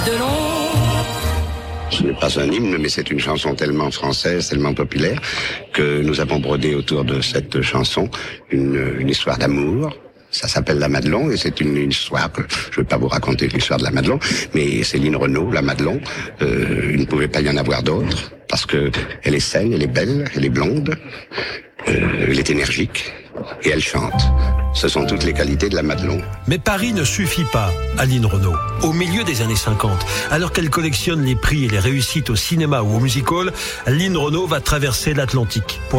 Ce n'est pas un hymne, mais c'est une chanson tellement française, tellement populaire, que nous avons brodé autour de cette chanson une histoire d'amour. Ça s'appelle La Madelon, et c'est une histoire que je ne vais pas vous raconter l'histoire de La Madelon, mais Céline Renaud, La Madelon, il ne pouvait pas y en avoir d'autre, parce que elle est saine, elle est belle, elle est blonde, elle est énergique, et elle chante. Ce sont toutes les qualités de La Madelon. Mais Paris ne suffit pas à Lynn Renaud. Au milieu des années 50, alors qu'elle collectionne les prix et les réussites au cinéma ou au music-hall, Lynn Renaud va traverser l'Atlantique.